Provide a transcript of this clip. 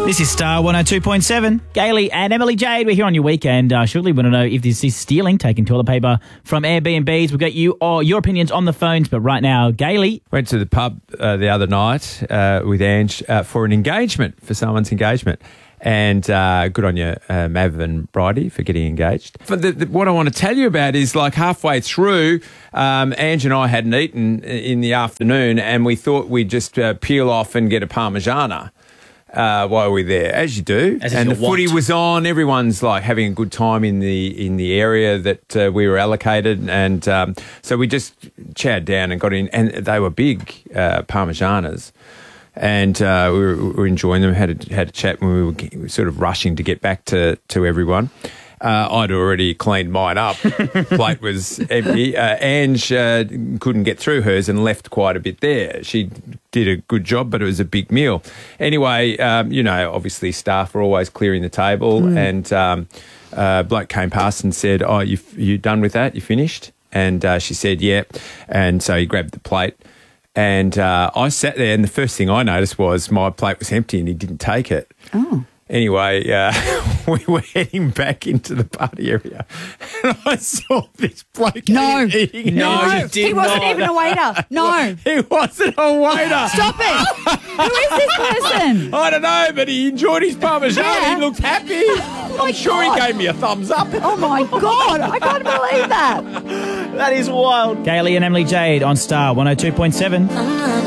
This is Star 102.7. Gailey and Emily Jade, we're here on your weekend. Surely we want to know if this is stealing, taking toilet paper from Airbnbs. We've got your opinions on the phones, but right now, Gailey. Went to the pub the other night with Ange for an engagement, for someone's engagement. And good on you, Mav and Bridie, for getting engaged. But what I want to tell you about is, like, halfway through, Ange and I hadn't eaten in the afternoon, and we thought we'd just peel off and get a Parmigiana while we're there, as you do. And the footy was on. Everyone's like having a good time in the area that we were allocated, and so we just chowed down and got in, and they were big Parmigianas. And we were enjoying them, had a chat when we were sort of rushing to get back to everyone. I'd already cleaned mine up. Plate was empty. Ange couldn't get through hers and left quite a bit there. She did a good job, but it was a big meal. Anyway, obviously staff are always clearing the table, and bloke came past and said, "Oh, you done with that? You finished?" And she said, "Yeah." And so he grabbed the plate. And I sat there, and the first thing I noticed was my plate was empty and he didn't take it. Oh. Anyway, we were heading back into the party area, and I saw this bloke eating. He wasn't even a waiter. No. He wasn't a waiter. Stop it. Who is this person? I don't know, but he enjoyed his Parmesan. Yeah. He looked happy. I'm sure he gave me a thumbs up. Oh, my God. I can't believe that. That is wild. Gailey and Emily Jade on Star 102.7.